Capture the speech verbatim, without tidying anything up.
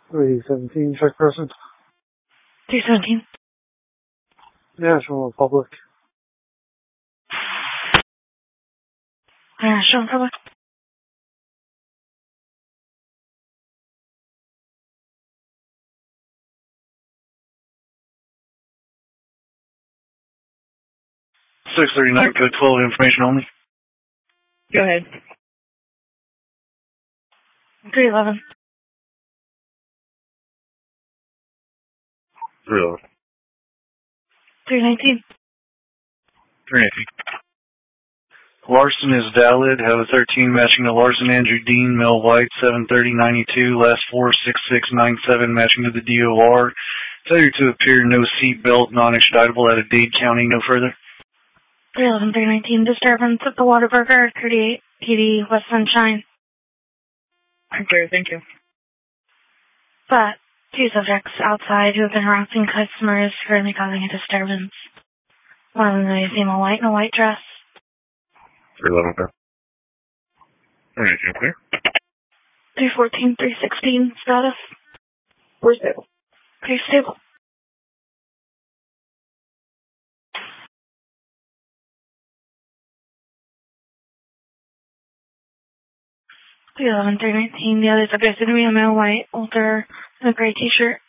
three seventeen, check person. three seventeen. National Republic. National Republic. six thirty-nine, code twelve, information only. Go ahead. three eleven. three eleven. three nineteen. three nineteen. Larson is valid. Have a thirteen matching to Larson Andrew Dean, male white, seven thirty ninety-two, last four six six nine seven, matching to the D O R. Failure to appear, no seat belt, non-extraditable out of Dade County, no further. three eleven, three nineteen, disturbance at the Whataburger, thirty-eight P D, West Sunshine. Okay, thank you. But two subjects outside who have been harassing customers, currently causing a disturbance. One of them is female white in a white dress. three eleven, clear. three nineteen, clear. three fourteen, three sixteen, status. We're stable. Pretty stable. three eleven, three nineteen, the other subject is going to be a male white, older, in a gray t-shirt.